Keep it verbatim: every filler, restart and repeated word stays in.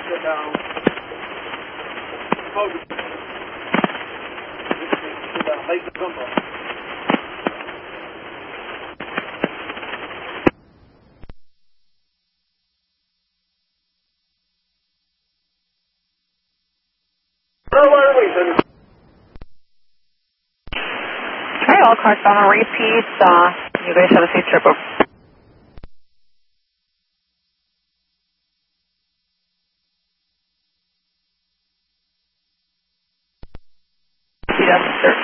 Sit down. Focus. Sit down. Make the jump up. Okay, all cars on a repeat. Uh, you guys have a safe trip over. two thousand thirteen.